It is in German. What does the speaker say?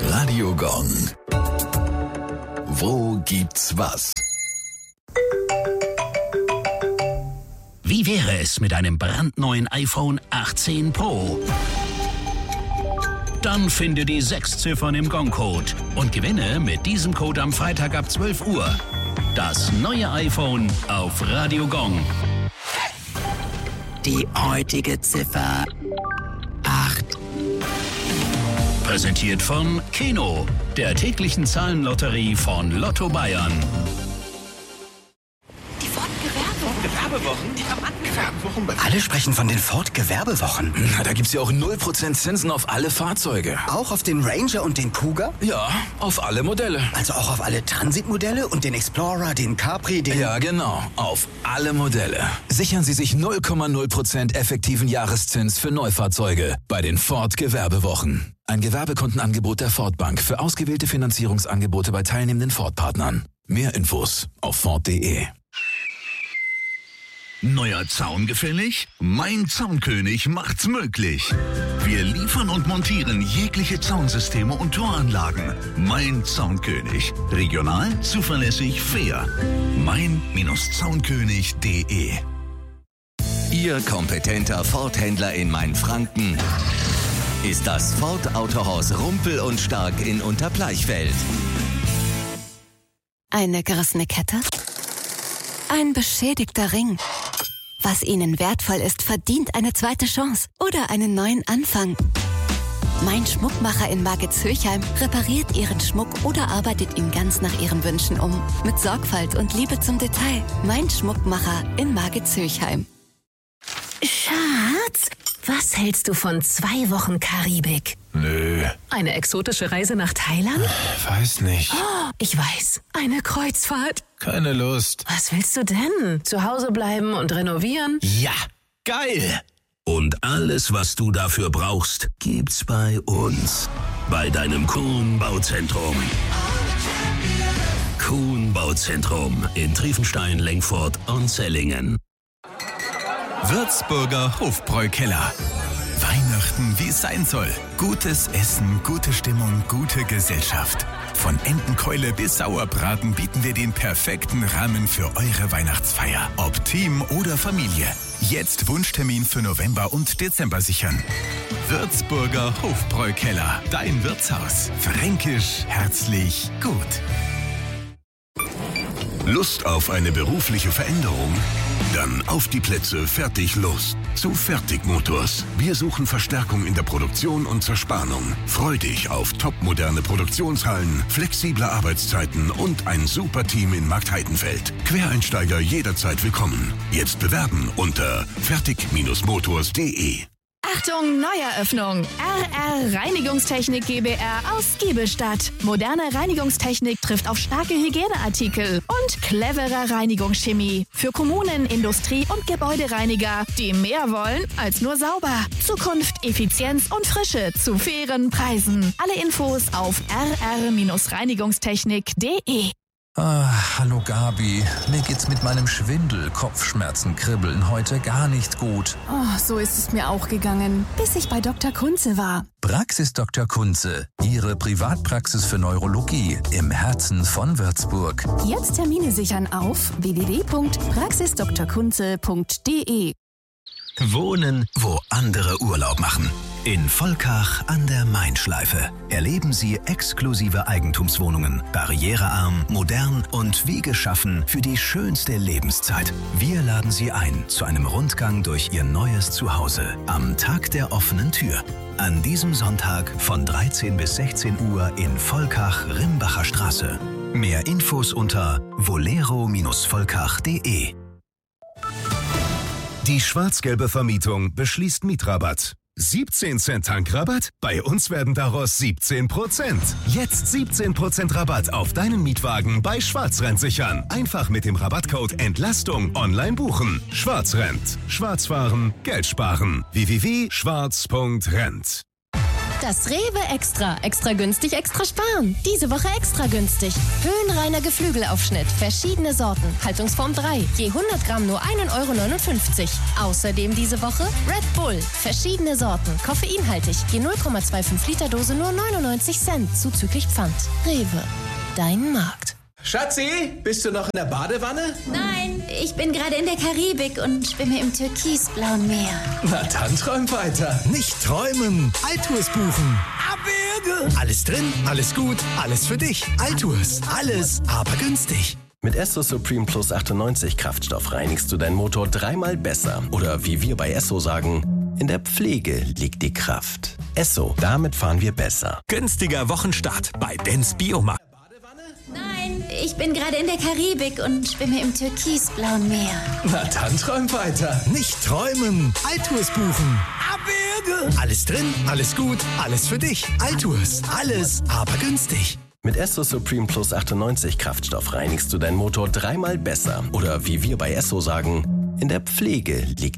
Radio Gong. Wo gibt's was? Wie wäre es mit einem brandneuen iPhone 18 Pro? Dann finde die 6 Ziffern im Gong-Code und gewinne mit diesem Code am Freitag ab 12 Uhr das neue iPhone auf Radio Gong. Die heutige Ziffer 8. Präsentiert von Keno, der täglichen Zahlenlotterie von Lotto Bayern. Die Ford-Gewerbewochen? Die haben angefangen. Alle sprechen von den Ford-Gewerbewochen. Na, da gibt's ja auch 0% Zinsen auf alle Fahrzeuge. Auch auf den Ranger und den Kuga? Ja, auf alle Modelle. Also auch auf alle Transit-Modelle und den Explorer, den Capri, den... Ja, genau. Auf alle Modelle. Sichern Sie sich 0,0% effektiven Jahreszins für Neufahrzeuge bei den Ford Gewerbewochen. Ein Gewerbekontenangebot der Ford Bank für ausgewählte Finanzierungsangebote bei teilnehmenden Ford-Partnern. Mehr Infos auf Ford.de. Neuer Zaun gefällig? Mein Zaunkönig macht's möglich. Wir liefern und montieren jegliche Zaunsysteme und Toranlagen. Mein Zaunkönig. Regional, zuverlässig, fair. mein-zaunkönig.de. Ihr kompetenter Ford-Händler in Mainfranken ist das Ford Autohaus Rumpel und Stark in Unterbleichfeld. Eine gerissene Kette? Ein beschädigter Ring? Was Ihnen wertvoll ist, verdient eine zweite Chance oder einen neuen Anfang. Mein Schmuckmacher in Margitshöchheim repariert Ihren Schmuck oder arbeitet ihn ganz nach Ihren Wünschen um. Mit Sorgfalt und Liebe zum Detail. Mein Schmuckmacher in Margitshöchheim. Schatz, was hältst du von 2 Wochen Karibik? Nö. Eine exotische Reise nach Thailand? Weiß nicht. Oh, ich weiß, eine Kreuzfahrt. Keine Lust. Was willst du denn? Zu Hause bleiben und renovieren? Ja, geil. Und alles, was du dafür brauchst, gibt's bei uns. Bei deinem Kuhn Bauzentrum. Kuhn Bauzentrum in Triefenstein, Lengfurt und Zellingen. Würzburger Hofbräukeller. Weihnachten, wie es sein soll. Gutes Essen, gute Stimmung, gute Gesellschaft. Von Entenkeule bis Sauerbraten bieten wir den perfekten Rahmen für eure Weihnachtsfeier. Ob Team oder Familie. Jetzt Wunschtermin für November und Dezember sichern. Würzburger Hofbräukeller. Dein Wirtshaus. Fränkisch, herzlich, gut. Lust auf eine berufliche Veränderung? Dann auf die Plätze, fertig, los. Zu Fertigmotors. Wir suchen Verstärkung in der Produktion und Zerspannung. Freu dich auf topmoderne Produktionshallen, flexible Arbeitszeiten und ein super Team in Marktheidenfeld. Quereinsteiger jederzeit willkommen. Jetzt bewerben unter fertig-motors.de. Achtung, Neueröffnung. RR Reinigungstechnik GbR aus Giebelstadt. Moderne Reinigungstechnik trifft auf starke Hygieneartikel und clevere Reinigungschemie. Für Kommunen, Industrie und Gebäudereiniger, die mehr wollen als nur sauber. Zukunft, Effizienz und Frische zu fairen Preisen. Alle Infos auf rr-reinigungstechnik.de. Hallo Gabi. Mir geht's mit meinem Schwindel, Kopfschmerzen, Kribbeln heute gar nicht gut. Oh, so ist es mir auch gegangen, bis ich bei Dr. Kunze war. Praxis Dr. Kunze, Ihre Privatpraxis für Neurologie im Herzen von Würzburg. Jetzt Termine sichern auf www.praxisdrkunze.de. Wohnen, wo andere Urlaub machen. In Volkach an der Main-Schleife erleben Sie exklusive Eigentumswohnungen, barrierearm, modern und wie geschaffen für die schönste Lebenszeit. Wir laden Sie ein zu einem Rundgang durch Ihr neues Zuhause am Tag der offenen Tür. An diesem Sonntag von 13 bis 16 Uhr in Volkach-Rimbacher Straße. Mehr Infos unter volero-volkach.de. Die schwarz-gelbe Vermietung beschließt Mietrabatt. 17 Cent Tankrabatt? Bei uns werden daraus 17%. Jetzt 17% Rabatt auf deinen Mietwagen bei Schwarzrent sichern. Einfach mit dem Rabattcode Entlastung online buchen. Schwarzrent. Schwarz fahren, Geld sparen. www.schwarz.rent. Das Rewe Extra. Extra günstig, extra sparen. Diese Woche extra günstig. Höhenreiner Geflügelaufschnitt. Verschiedene Sorten. Haltungsform 3. Je 100 Gramm nur 1,59 €. Außerdem diese Woche Red Bull. Verschiedene Sorten. Koffeinhaltig. Je 0,25 Liter Dose nur 99 Cent. Zuzüglich Pfand. Rewe. Dein Markt. Schatzi, bist du noch in der Badewanne? Nein, ich bin gerade in der Karibik und schwimme im türkisblauen Meer. Na dann träum weiter. Nicht träumen, Altours buchen. Abwürge. Alles drin, alles gut, alles für dich. Altours, alles, aber günstig. Mit Esso Supreme Plus 98 Kraftstoff reinigst du deinen Motor 3-mal besser. Oder wie wir bei Esso sagen, in der Pflege liegt die Kraft. Esso, damit fahren wir besser. Günstiger Wochenstart bei Dens Biomarkt. Nein, ich bin gerade in der Karibik und schwimme im türkisblauen Meer. Na dann träum weiter. Nicht träumen, Altours buchen. Abwürge. Alles drin, alles gut, alles für dich. Altours, alles, aber günstig. Mit Esso Supreme Plus 98 Kraftstoff reinigst du deinen Motor 3-mal besser. Oder wie wir bei Esso sagen, in der Pflege liegt